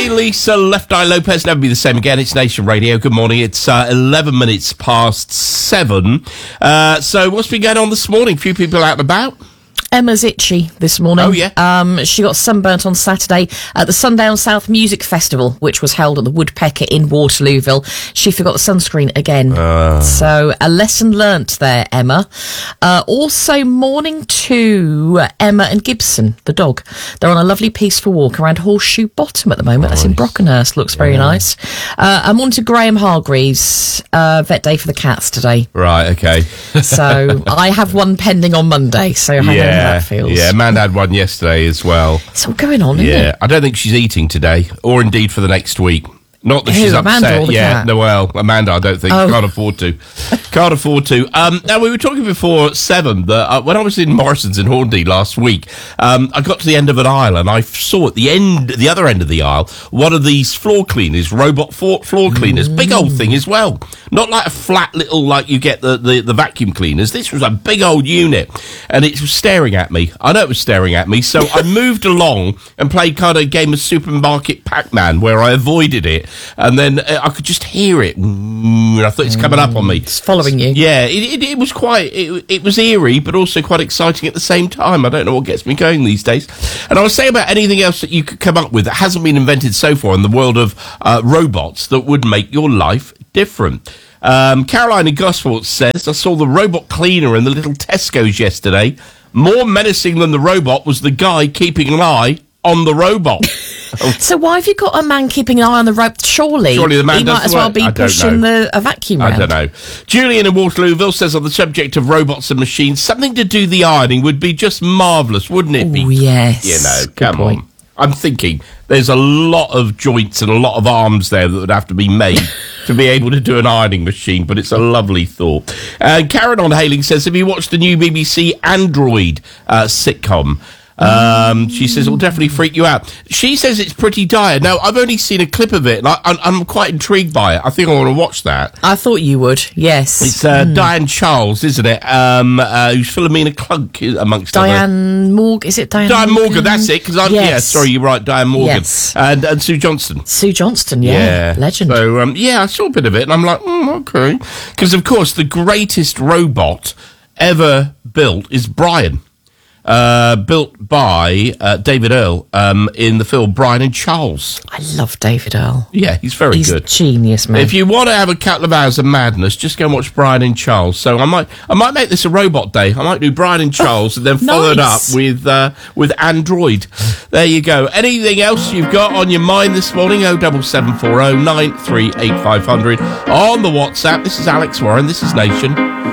Hey, Lisa, Left Eye Lopez, never be the same again. It's Nation Radio. Good morning. It's 11 minutes past 7. So what's been going on this morning? A few people out and about? Emma's itchy this morning. Oh, yeah. She got sunburnt on Saturday at the Sundown South Music Festival, which was held at the Woodpecker in Waterlooville. She forgot the sunscreen again. So a lesson learnt there, Emma. Also, morning to Emma and Gibson, the dog. They're on a lovely peaceful walk around Horseshoe Bottom at the moment. Nice. That's in Brockenhurst. Looks very nice. I'm on to Graham Hargreaves, vet day for the cats today. Right, okay. So I have one pending on Monday, so hang on. That feels. Yeah, Amanda had one yesterday as well. It's all going on, isn't it? I don't think she's eating today, or indeed for the next week. Not that she's Amanda upset. Or the cat? No, well, Amanda, I don't think. Oh. Can't afford to. Can't afford to. Now, we were talking before 7 that when I was in Morrison's in Hornsey last week, I got to the end of an aisle and I saw at the other end of the aisle, one of these floor cleaners, robot floor cleaners, big old thing as well. Not like a flat little, like you get the vacuum cleaners. This was a big old unit and it was staring at me. I know it was staring at me, so I moved along and played kind of a game of Supermarket Pac-Man where I avoided it. And then I could just hear it. I thought it's coming up on me. It's following you. Yeah, it was quite... It was eerie, but also quite exciting at the same time. I don't know what gets me going these days. And I was saying about anything else that you could come up with that hasn't been invented so far in the world of robots that would make your life different. Caroline in Gosport says, I saw the robot cleaner in the little Tesco's yesterday. More menacing than the robot was the guy keeping an eye on the robot. So why have you got a man keeping an eye on the rope? Surely the man he does might as the well work. be pushing a vacuum around. I don't know. Julian in Waterlooville says on the subject of robots and machines, something to do the ironing would be just marvellous, wouldn't it be? Oh, yes. You know, Good come point. on. I'm thinking there's a lot of joints and a lot of arms there that would have to be made to be able to do an ironing machine, but it's a lovely thought. Karen on Hailing says, have you watched the new BBC Android sitcom? She says it'll definitely freak you out. She says it's pretty dire. Now, I've only seen a clip of it, and I'm quite intrigued by it. I think I want to watch that. I thought you would, yes. It's Diane Charles, isn't it? Who's Philomena Clunk, amongst Diane Morgan. Is it Diane Diane Morgan, that's it. Because Yes. Yeah, sorry, you're right, Diane Morgan. Yes. And Sue Johnston. Sue Johnston, yeah. Legend. So, I saw a bit of it, and I'm like, okay. Because, of course, the greatest robot ever built is Brian. Built by David Earl in the film Brian and Charles. I love David Earl. Yeah, he's very good. He's genius, man. If you want to have a couple of hours of madness, just go and watch Brian and Charles. So I might make this a robot day. I might do Brian and Charles and then follow it up with Android. There you go. Anything else you've got on your mind this morning? 07740 938 500 on the WhatsApp. This is Alex Warren. This is Nation.